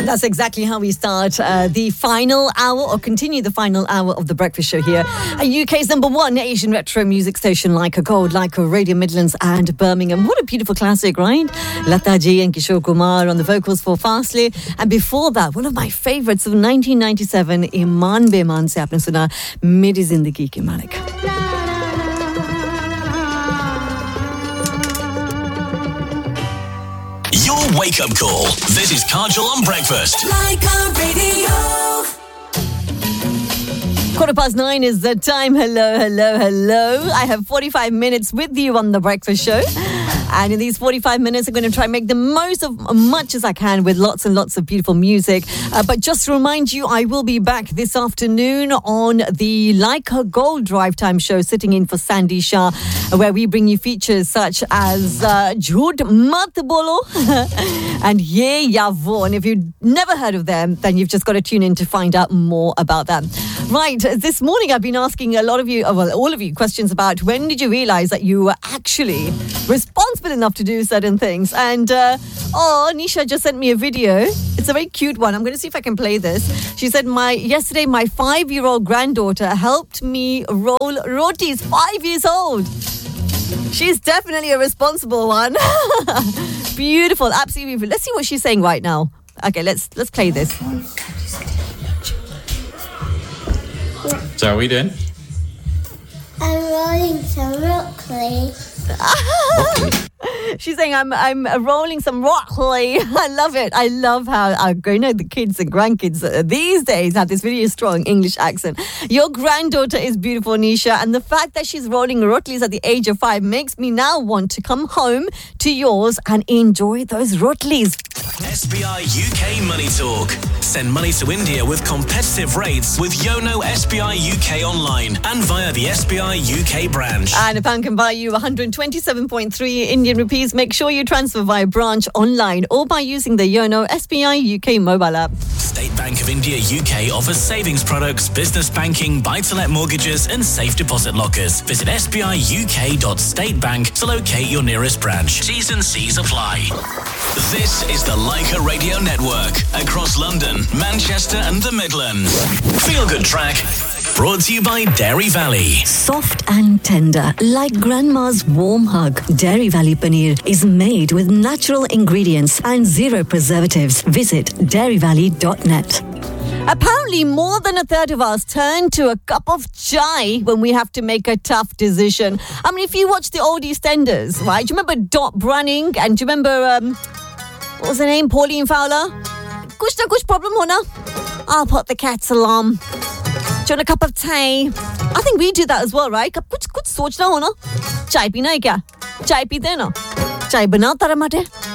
That's exactly how we start the final hour, or continue the final hour of the breakfast show here at UK's #1 Asian retro music station, Leica Gold, Leica Radio Midlands and Birmingham. What a beautiful classic, right? Lata Ji and Kishore Kumar on the vocals for Fastly. And before that, one of my favourites of 1997, Iman Beman se aapne suna Meri Zindagi Ke Malik. Your wake-up call. This is Kajal on breakfast. Leica Radio. 9:15 is the time. Hello. I have 45 minutes with you on the breakfast show. And in these 45 minutes, I'm going to try and make the most of much as I can with lots and lots of beautiful music. But just to remind you, I will be back this afternoon on the Leica Gold Drive Time show, sitting in for Sandy Shah, where we bring you features such as Jhoot Mat Bolo and Ye Ya Wo. And if you've never heard of them, then you've just got to tune in to find out more about them. Right, this morning I've been asking a lot of you, all of you, questions about when did you realise that you were actually responsible enough to do certain things. And Nisha just sent me a video. It's a very cute one. I'm going to see if I can play this. She said, yesterday my 5-year-old granddaughter helped me roll rotis. 5 years old. She's definitely a responsible one. Beautiful, absolutely beautiful. Let's see what she's saying right now. Okay, let's play this. So, how are we doing? I'm rolling some broccoli. She's saying I'm rolling some broccoli. I love it. I love how the kids and grandkids these days have this really strong English accent. Your granddaughter is beautiful, Nisha, and the fact that she's rolling rotis at the age of 5 makes me now want to come home to yours and enjoy those rotis. SBI UK Money Talk. Send money to India with competitive rates with Yono SBI UK online and via the SBI UK branch. And a pound can buy you 127.3 Indian rupees. Make sure you transfer via branch, online, or by using the Yono SBI UK mobile app. State Bank of India UK offers savings products, business banking, buy-to-let mortgages and safe deposit lockers. Visit sbiuk.statebank to locate your nearest branch. T's and C's apply. This is the Leica Radio Network across London, Manchester and the Midlands. Feel Good Track. Brought to you by Dairy Valley. Soft and tender, like grandma's warm hug. Dairy Valley Paneer is made with natural ingredients and 0 preservatives. Visit dairyvalley.net. Apparently, more than a third of us turn to a cup of chai when we have to make a tough decision. I mean, if you watch the old EastEnders, right? Do you remember Dot Branning? And do you remember, what was her name? Pauline Fowler? Kuch na kuch problem ho na? I'll put the kettle on. Do you want a cup of tea? I think we do that as well, right? कुछ सोचना हो ना? चाय पीना है क्या? चाय पीते हैं ना? चाय बनाओ तारा माटे.